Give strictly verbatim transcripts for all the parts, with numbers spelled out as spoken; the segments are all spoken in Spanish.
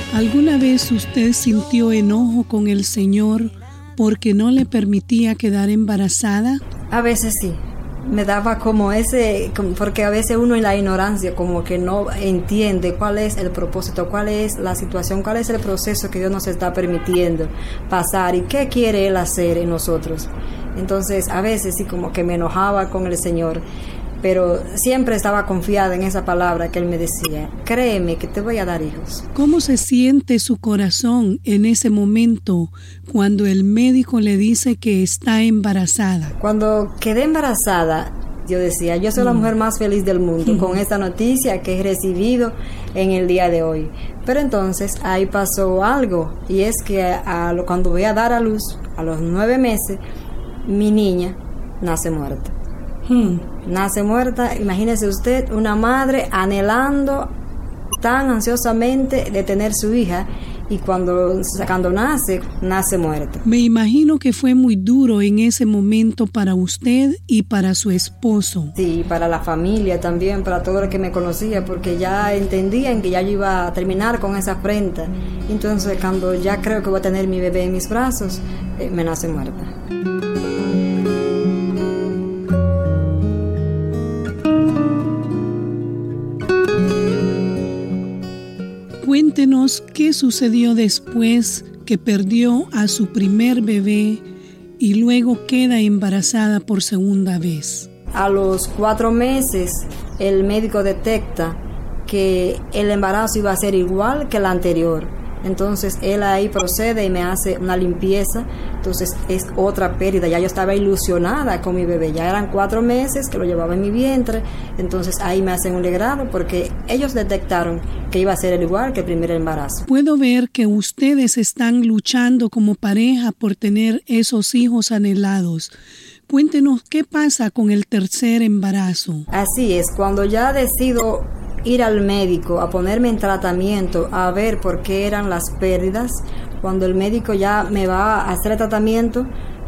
¿Alguna vez usted sintió enojo con el Señor porque no le permitía quedar embarazada? A veces sí. Me daba como ese, porque a veces uno en la ignorancia como que no entiende cuál es el propósito, cuál es la situación, cuál es el proceso que Dios nos está permitiendo pasar y qué quiere Él hacer en nosotros. Entonces a veces sí como que me enojaba con el Señor, pero siempre estaba confiada en esa palabra que Él me decía: créeme que te voy a dar hijos. ¿Cómo se siente su corazón en ese momento cuando el médico le dice que está embarazada? Cuando quedé embarazada, yo decía, yo soy la mujer más feliz del mundo con esta noticia que he recibido en el día de hoy. Pero entonces ahí pasó algo, y es que a, a, cuando voy a dar a luz, a los nueve meses, mi niña nace muerta. Hmm. Nace muerta. Imagínese usted, una madre anhelando tan ansiosamente de tener su hija, y cuando, cuando nace, nace muerta. Me imagino que fue muy duro en ese momento para usted y para su esposo. Sí, para la familia también, para todo el que me conocía, porque ya entendían que ya yo iba a terminar con esa afrenta. Entonces, cuando ya creo que voy a tener mi bebé en mis brazos, eh, me nace muerta. Cuéntenos qué sucedió después que perdió a su primer bebé y luego queda embarazada por segunda vez. A los cuatro meses, el médico detecta que el embarazo iba a ser igual que el anterior. Entonces él ahí procede y me hace una limpieza. Entonces es otra pérdida. Ya yo estaba ilusionada con mi bebé. Ya eran cuatro meses que lo llevaba en mi vientre. Entonces ahí me hacen un legrado porque ellos detectaron que iba a ser el igual que el primer embarazo. Puedo ver que ustedes están luchando como pareja por tener esos hijos anhelados. Cuéntenos qué pasa con el tercer embarazo. Así es, cuando ya decido ir al médico a ponerme en tratamiento, a ver por qué eran las pérdidas, cuando el médico ya me va a hacer el tratamiento,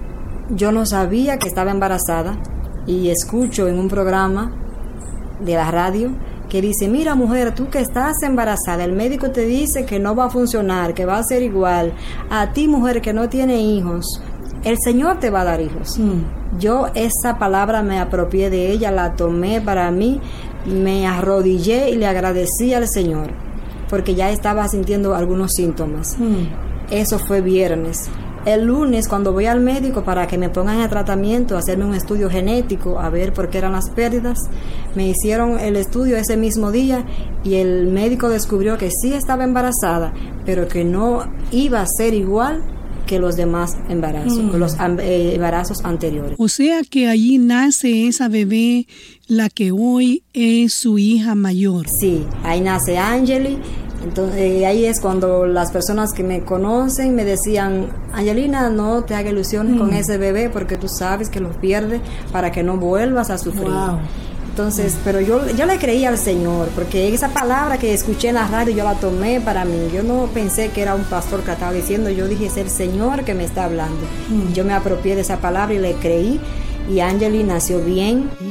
yo no sabía que estaba embarazada, y escucho en un programa de la radio que dice: mira mujer, tú que estás embarazada, el médico te dice que no va a funcionar, que va a ser igual. A ti mujer que no tiene hijos, el Señor te va a dar hijos. Mm. Yo esa palabra me apropié de ella, la tomé para mí, me arrodillé y le agradecí al Señor, porque ya estaba sintiendo algunos síntomas. Mm. Eso fue viernes. El lunes, cuando voy al médico para que me pongan el tratamiento, hacerme un estudio genético, a ver por qué eran las pérdidas, me hicieron el estudio ese mismo día y el médico descubrió que sí estaba embarazada, pero que no iba a ser igual que los demás embarazos, mm. los eh, embarazos anteriores. O sea que allí nace esa bebé, la que hoy es su hija mayor. Sí, ahí nace Angeli. Entonces eh, ahí es cuando las personas que me conocen me decían: Angelina, no te hagas ilusiones mm. con ese bebé, porque tú sabes que los pierdes para que no vuelvas a sufrir. Wow. Entonces, pero yo, yo le creí al Señor, porque esa palabra que escuché en la radio yo la tomé para mí. Yo no pensé que era un pastor que estaba diciendo, yo dije: es el Señor que me está hablando. Mm. Yo me apropié de esa palabra y le creí, y Angeli nació bien.